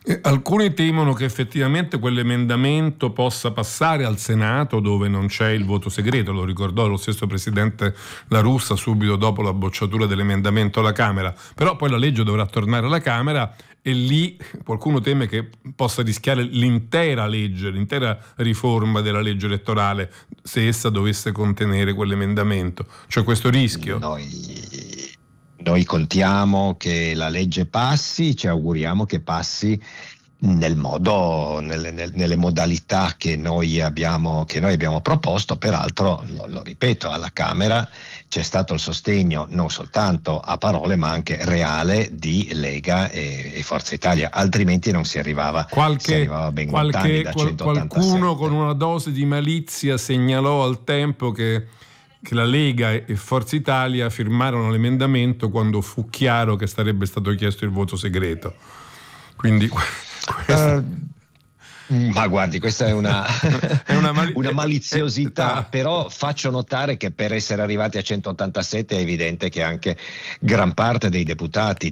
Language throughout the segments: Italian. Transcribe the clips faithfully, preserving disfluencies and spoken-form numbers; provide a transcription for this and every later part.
Eh, alcuni temono che effettivamente quell'emendamento possa passare al Senato, dove non c'è il voto segreto. Lo ricordò lo stesso presidente La Russa subito dopo la bocciatura dell'emendamento alla Camera. Però poi la legge dovrà tornare alla Camera e lì qualcuno teme che possa rischiare l'intera legge, l'intera riforma della legge elettorale, se essa dovesse contenere quell'emendamento. C'è questo rischio? Noi, noi contiamo che la legge passi, ci auguriamo che passi nel modo, nelle, nelle modalità che noi abbiamo, che noi abbiamo proposto. Peraltro, lo, lo ripeto, alla Camera c'è stato il sostegno non soltanto a parole ma anche reale di Lega e, e Forza Italia, altrimenti non si arrivava, qualche, si arrivava ben qualche, lontani da centottantasette. Qualcuno con una dose di malizia segnalò al tempo che, che la Lega e Forza Italia firmarono l'emendamento quando fu chiaro che sarebbe stato chiesto il voto segreto. Quindi Uh, ma guardi, questa è una, è una, mali- una maliziosità, però faccio notare che per essere arrivati a centottantasette è evidente che anche gran parte dei deputati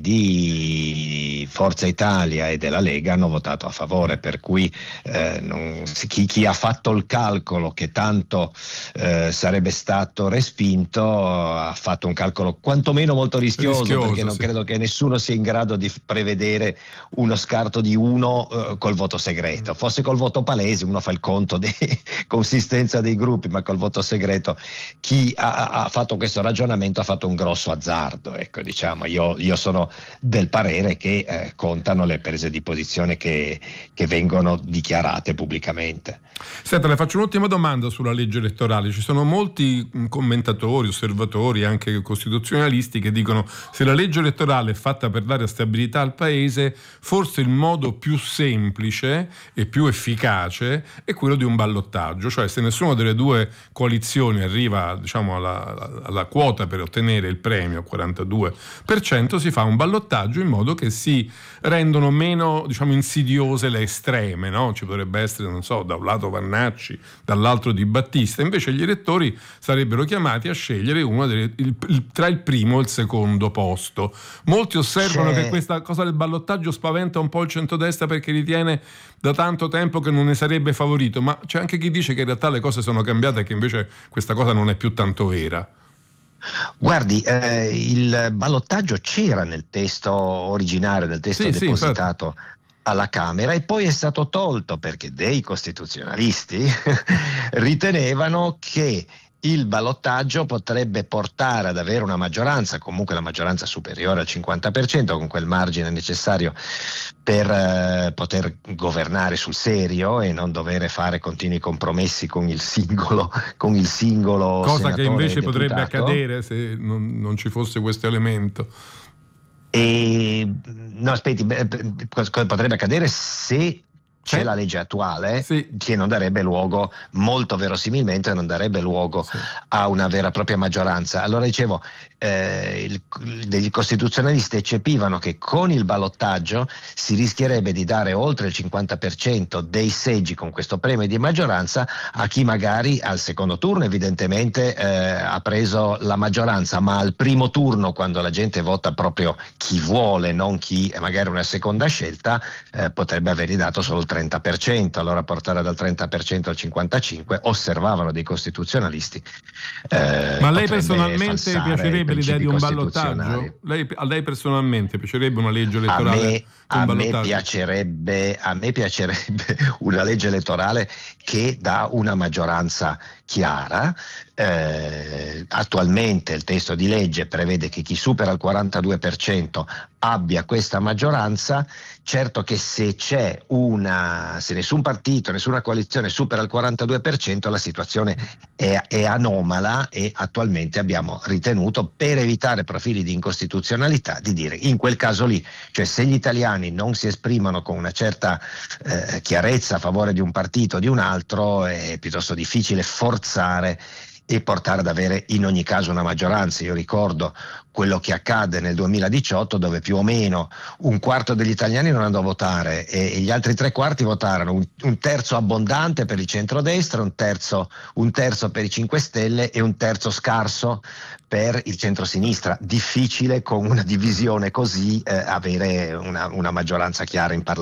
di Forza Italia e della Lega hanno votato a favore, per cui eh, non, chi, chi ha fatto il calcolo che tanto eh, sarebbe stato respinto ha fatto un calcolo quantomeno molto rischioso, rischioso perché non sì. credo che nessuno sia in grado di prevedere uno scarto di uno eh, col voto segreto. Fosse col voto palese uno fa il conto di consistenza dei gruppi, ma col voto segreto chi ha, ha fatto questo ragionamento ha fatto un grosso azzardo. Ecco, diciamo, io, io sono del parere che eh, contano le prese di posizione che, che vengono dichiarate pubblicamente. Senta, le faccio un'ultima domanda sulla legge elettorale. Ci sono molti commentatori, osservatori, anche costituzionalisti, che dicono: se la legge elettorale è fatta per dare stabilità al paese, forse il modo più semplice e più efficace è quello di un ballottaggio, cioè se nessuna delle due coalizioni arriva, diciamo, alla, alla quota per ottenere il premio, quarantadue per cento, si fa un ballottaggio in modo che si rendono meno, diciamo, insidiose le estreme, no? Ci potrebbe essere, non so, da un lato Vannacci, dall'altro Di Battista. Invece gli elettori sarebbero chiamati a scegliere uno delle, il, il, tra il primo e il secondo posto. Molti osservano C'è... che questa cosa del ballottaggio spaventa un po' il centrodestra, perché ritiene da tanto tempo che non ne sarebbe favorito, ma c'è anche chi dice che in realtà le cose sono cambiate e che invece questa cosa non è più tanto vera. Guardi, eh, il ballottaggio c'era nel testo originario, nel testo sì, depositato sì, alla Camera, e poi è stato tolto perché dei costituzionalisti ritenevano che il ballottaggio potrebbe portare ad avere una maggioranza, comunque la maggioranza superiore al cinquanta per cento, con quel margine necessario per eh, poter governare sul serio e non dover fare continui compromessi con il singolo con il singolo cosa che invece deputato. Potrebbe accadere se non, non ci fosse questo elemento. E no, aspetti, cosa potrebbe accadere se c'è la legge attuale sì. che non darebbe luogo, molto verosimilmente non darebbe luogo sì. a una vera e propria maggioranza. Allora dicevo, eh, il, degli costituzionalisti eccepivano che con il ballottaggio si rischierebbe di dare oltre il cinquanta per cento dei seggi con questo premio di maggioranza a chi magari al secondo turno evidentemente eh, ha preso la maggioranza, ma al primo turno, quando la gente vota proprio chi vuole, non chi magari una seconda scelta, eh, potrebbe avergli dato solo il trenta per cento. Allora portare dal trenta per cento al cinquantacinque per cento, osservavano dei costituzionalisti. Eh, Ma a lei personalmente piacerebbe l'idea di un ballottaggio? Lei, a lei personalmente piacerebbe una legge elettorale? A me, a me piacerebbe, a me piacerebbe una legge elettorale che dà una maggioranza chiara. Eh, attualmente il testo di legge prevede che chi supera il quarantadue per cento abbia questa maggioranza. Certo che se c'è una, se nessun partito, nessuna coalizione supera il quarantadue per cento, la situazione è, è anomala, e attualmente abbiamo ritenuto, per evitare profili di incostituzionalità, di dire in quel caso lì, cioè se gli italiani non si esprimono con una certa eh, chiarezza a favore di un partito o di un altro, è piuttosto difficile forzare e portare ad avere in ogni caso una maggioranza. Io ricordo quello che accadde nel duemiladiciotto, dove più o meno un quarto degli italiani non andò a votare e, e gli altri tre quarti votarono, un, un terzo abbondante per il centrodestra, un terzo, un terzo per i cinque Stelle e un terzo scarso per il centrosinistra. Difficile con una divisione così eh, avere una, una maggioranza chiara in Parlamento.